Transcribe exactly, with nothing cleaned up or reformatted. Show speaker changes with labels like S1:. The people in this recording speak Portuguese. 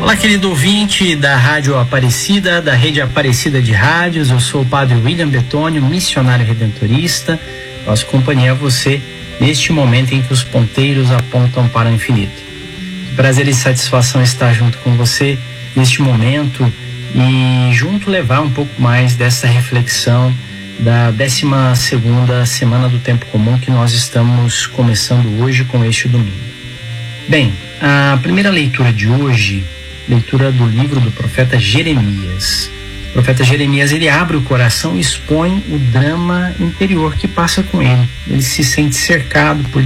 S1: Olá, querido ouvinte da Rádio Aparecida, da Rede Aparecida de Rádios. Eu sou o Padre William Betônio, missionário redentorista. Nosso companhia a você neste momento em que os ponteiros apontam para o infinito. Que prazer e satisfação estar junto com você neste momento e junto levar um pouco mais dessa reflexão da décima segunda semana do Tempo Comum que nós estamos começando hoje com este domingo. Bem, a primeira leitura de hoje, leitura do livro do profeta Jeremias. O profeta Jeremias, ele abre o coração e expõe o drama interior que passa com ele. Ele se sente cercado por